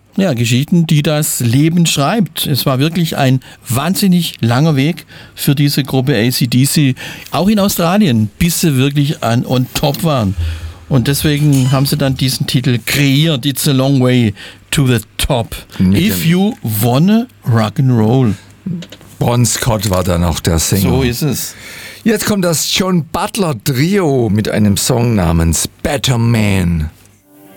Ja, Geschichten, die das Leben schreibt. Es war wirklich ein wahnsinnig langer Weg für diese Gruppe AC/DC, auch in Australien, bis sie wirklich on top waren. Und deswegen haben sie dann diesen Titel kreiert, It's a Long Way to the Top. If you wanna rock'n'roll. Bon Scott war dann auch der Sänger. So ist es. Jetzt kommt das John Butler Trio mit einem Song namens Better Man.